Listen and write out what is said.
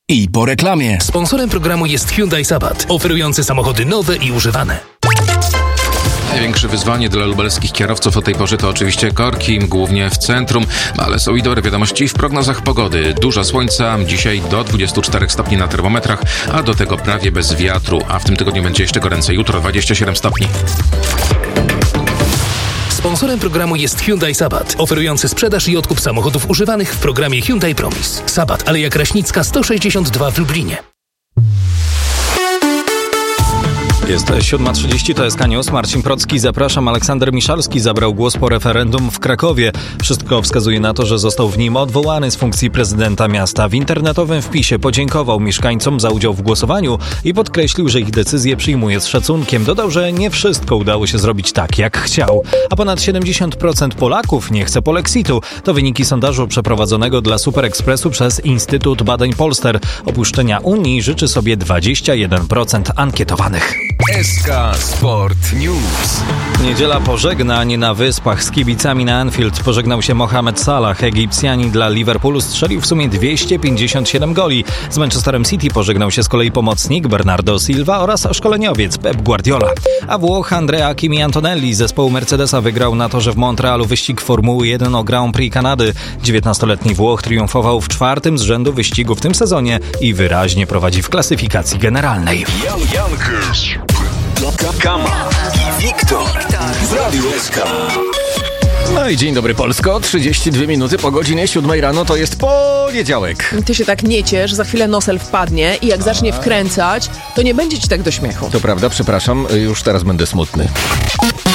I po reklamie. Sponsorem programu jest Hyundai Sabat, oferujący samochody nowe i używane. Największe wyzwanie dla lubelskich kierowców o tej porze to oczywiście korki, głównie w centrum, ale są i dobre wiadomości w prognozach pogody. Dużo słońca, dzisiaj do 24 stopni na termometrach, a do tego prawie bez wiatru, a w tym tygodniu będzie jeszcze goręcej, jutro 27 stopni. Sponsorem programu jest Hyundai Sabat, oferujący sprzedaż i odkup samochodów używanych w programie Hyundai Promise. Sabat, Aleja Kraśnicka 162 w Lublinie. Jest 7:30, to jest News. Marcin Procki, zapraszam. Aleksander Miszalski zabrał głos po referendum w Krakowie. Wszystko wskazuje na to, że został w nim odwołany z funkcji prezydenta miasta. W internetowym wpisie podziękował mieszkańcom za udział w głosowaniu i podkreślił, że ich decyzje przyjmuje z szacunkiem. Dodał, że nie wszystko udało się zrobić tak, jak chciał. A ponad 70% Polaków nie chce polexitu. To wyniki sondażu przeprowadzonego dla Super Expressu przez Instytut Badań Polster. Opuszczenia Unii życzy sobie 21% ankietowanych. SK Sport News. Niedziela pożegnań na Wyspach z kibicami na Anfield. Pożegnał się Mohamed Salah. Egipcjanin dla Liverpoolu strzelił w sumie 257 goli. Z Manchesterem City pożegnał się z kolei pomocnik Bernardo Silva oraz szkoleniowiec Pep Guardiola. A Włoch Andrea Kimi Antonelli z zespołu Mercedesa wygrał na torze w Montrealu wyścig Formuły 1 o Grand Prix Kanady. 19-letni Włoch triumfował w 4. z rzędu wyścigu w tym sezonie i wyraźnie prowadzi w klasyfikacji generalnej. Kama i Wiktor w Radiu SK. No i dzień dobry Polsko, 32 minuty po godzinie 7 rano, to jest poniedziałek. Ty się tak nie ciesz, za chwilę nosel wpadnie i jak zacznie wkręcać, to nie będzie ci tak do śmiechu. To prawda, przepraszam, już teraz będę smutny.